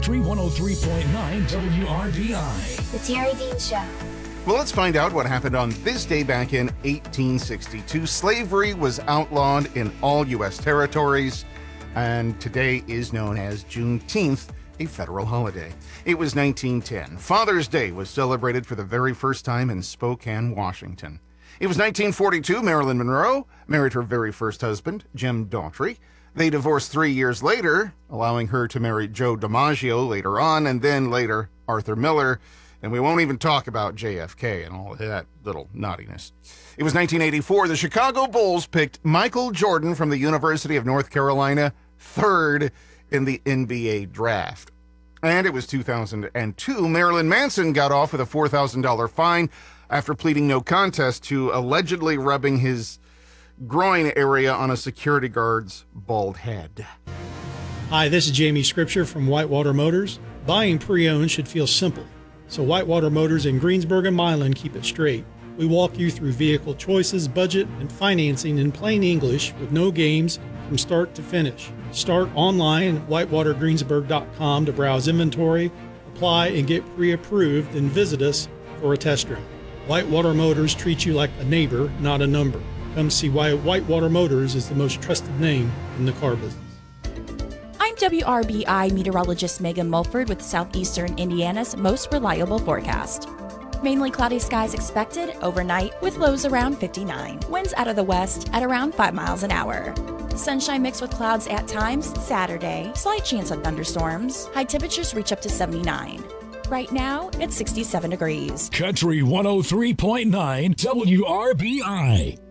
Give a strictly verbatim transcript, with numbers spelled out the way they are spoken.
Country one oh three point nine W R B I. The Terry Dean Show. Well, let's find out what happened on this day back in eighteen sixty-two. Slavery was outlawed in all U S territories, and today is known as Juneteenth, a federal holiday. It was nineteen ten. Father's Day was celebrated for the very first time in Spokane, Washington. It was nineteen forty-two. Marilyn Monroe married her very first husband, Jim Daughtry. They divorced three years later, allowing her to marry Joe DiMaggio later on, and then later Arthur Miller. And we won't even talk about J F K and all of that little naughtiness. It was nineteen eighty-four. The Chicago Bulls picked Michael Jordan from the University of North Carolina third in the N B A draft. And it was two thousand two. Marilyn Manson got off with a four thousand dollars fine after pleading no contest to allegedly rubbing his groin area on a security guard's bald head. Hi, this is Jamie Scripture from Whitewater Motors. Buying pre-owned should feel simple, so Whitewater Motors in Greensburg and Milan keep it straight. We walk you through vehicle choices, budget, and financing in plain English with no games from start to finish. Start online at whitewater greensburg dot com to browse inventory, apply, and get pre-approved, and visit us for a test drive. Whitewater Motors treats you like a neighbor, not a number. Come see why Whitewater Motors is the most trusted name in the car business. I'm W R B I meteorologist Megan Mulford with Southeastern Indiana's most reliable forecast. Mainly cloudy skies expected overnight with lows around fifty-nine. Winds out of the west at around five miles an hour. Sunshine mixed with clouds at times Saturday. Slight chance of thunderstorms. High temperatures reach up to seventy-nine. Right now, it's sixty-seven degrees. Country one oh three point nine W R B I.